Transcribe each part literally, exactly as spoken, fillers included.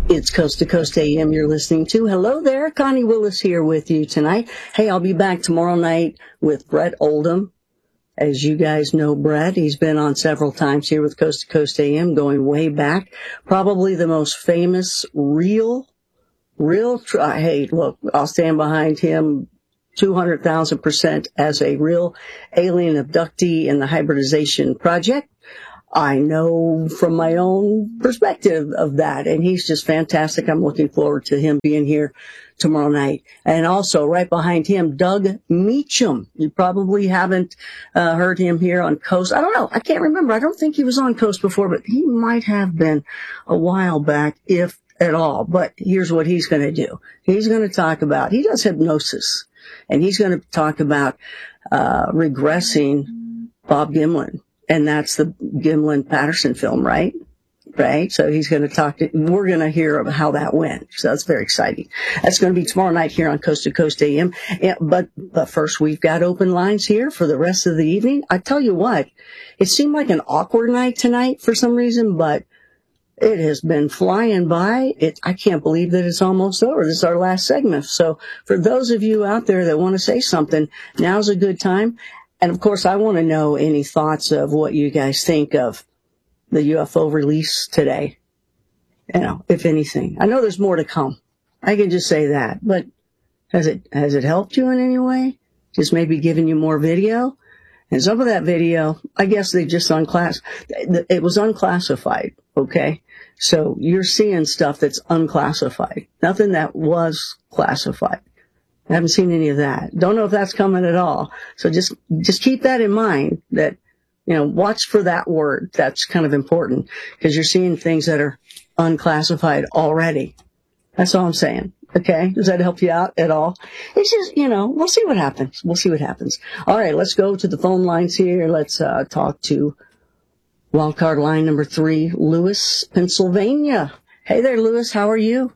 It's Coast to Coast A M you're listening to. Hello there, Connie Willis here with you tonight. Hey, I'll be back tomorrow night with Brett Oldham. As you guys know Brett, he's been on several times here with Coast to Coast A M, going way back. Probably the most famous real, real, try, hey, look, I'll stand behind him two hundred thousand percent as a real alien abductee in the hybridization project. I know from my own perspective of that, and he's just fantastic. I'm looking forward to him being here tomorrow night. And also, right behind him, Doug Meacham. You probably haven't uh, heard him here on Coast. I don't know. I can't remember. I don't think he was on Coast before, but he might have been a while back, if at all. But here's what he's going to do. He's going to talk about, he does hypnosis, and he's going to talk about uh regressing Bob Gimlin. And that's the Gimlin-Patterson film, right? Right? So he's going to talk to, we're going to hear about how that went. So that's very exciting. That's going to be tomorrow night here on Coast to Coast A M. Yeah, but, but first, we've got open lines here for the rest of the evening. I tell you what, it seemed like an awkward night tonight for some reason, but it has been flying by. It, I can't believe that it's almost over. This is our last segment. So for those of you out there that want to say something, now's a good time. And, of course, I want to know any thoughts of what you guys think of the U F O release today, you know, if anything. I know there's more to come. I can just say that. But has it has it helped you in any way? Just maybe giving you more video? And some of that video, I guess they just unclassified. It was unclassified, okay? So you're seeing stuff that's unclassified. Nothing that was classified. I haven't seen any of that. Don't know if that's coming at all. So just, just keep that in mind that, you know, watch for that word. That's kind of important because you're seeing things that are unclassified already. That's all I'm saying. Okay. Does that help you out at all? It's just, you know, we'll see what happens. We'll see what happens. All right. Let's go to the phone lines here. Let's, uh, talk to wildcard line number three, Lewis, Pennsylvania. Hey there, Lewis. How are you?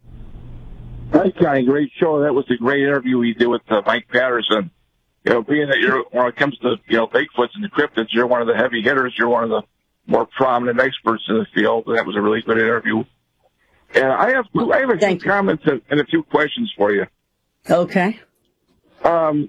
Hi, Connie. Great show. That was a great interview we did with uh, Mike Patterson. You know, being that you're, when it comes to, you know, Bigfoots and the cryptids, you're one of the heavy hitters. You're one of the more prominent experts in the field. And that was a really good interview. And I have, I have a few comments and, and a few questions for you. Okay. Um,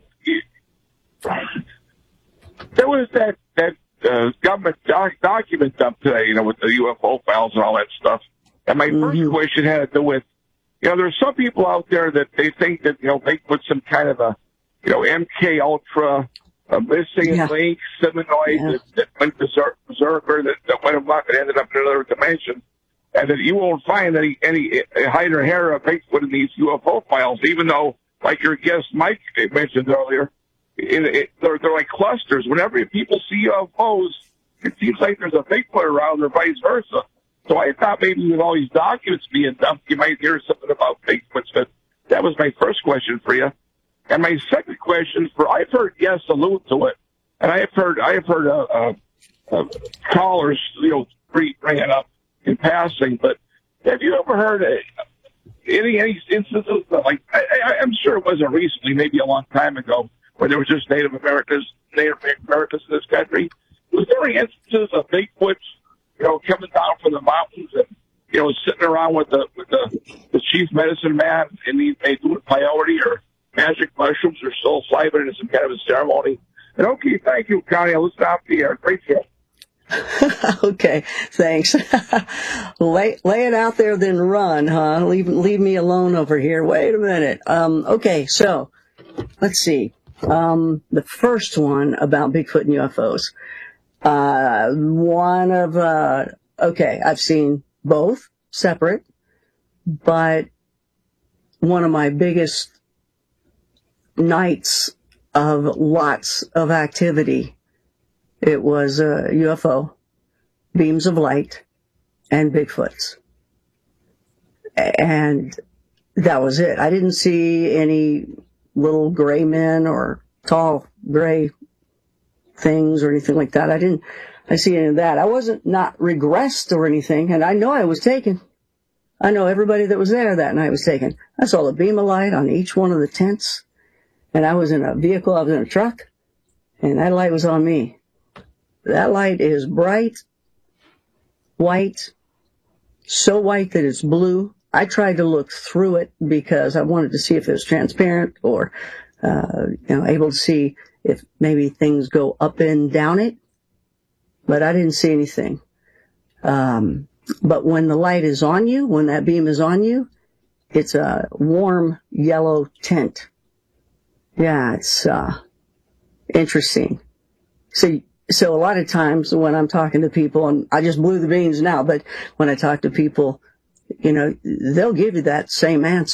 there was that, that, uh, government doc, document up today, you know, with the U F O files and all that stuff. And my mm-hmm. first question had to do with, you know, there's some people out there that they think that, you know, Bigfoot's some kind of a, you know, M K Ultra, a missing yeah. link, Seminoid yeah. that, that went berserk, berserker, that, that went amok and ended up in another dimension. And that you won't find any, any hide or hair of Bigfoot in these U F O files, even though, like your guest Mike mentioned earlier, it, it, they're, they're like clusters. Whenever people see U F Os, it seems like there's a Bigfoot around or vice versa. So I thought maybe with all these documents being dumped, you might hear something about Bigfoot. But that was my first question for you. And my second question for, I've heard guests allude to it, and I have heard, I have heard, uh, uh, uh callers, you know, bring it up in passing, but have you ever heard uh, any, any instances that, like, I, I, I'm sure it wasn't recently, maybe a long time ago, where there was just Native Americans, Native Americans in this country? Was there any instances of Bigfoot, you know, coming down from the mountains and, you know, sitting around with the with the, the chief medicine man, and he, they do it peyote or magic mushrooms or psilocybin in some kind of a ceremony? And okay, thank you, Connie. I'll stop the air. Great show. Okay, thanks. lay, lay it out there, then run, huh? Leave, leave me alone over here. Wait a minute. Um, okay, so let's see. Um, the first one about Bigfoot and U F Os. Uh, one of, uh, okay, I've seen both separate, but one of my biggest nights of lots of activity, it was a U F O, beams of light, and Bigfoots. And that was it. I didn't see any little gray men or tall gray things or anything like that. I didn't I see any of that. I wasn't not regressed or anything, and I know I was taken. I know everybody that was there that night was taken. I saw the beam of light on each one of the tents, and I was in a vehicle, I was in a truck, and that light was on me. That light is bright, white, so white that it's blue, I tried to look through it because I wanted to see if it was transparent or, uh, you know, able to see if maybe things go up and down it. But I didn't see anything. Um, but when the light is on you, when that beam is on you, it's a warm yellow tint. Yeah, it's, uh, interesting. So, so a lot of times when I'm talking to people, and I just blew the beans now, but when I talk to people, you know, they'll give you that same answer.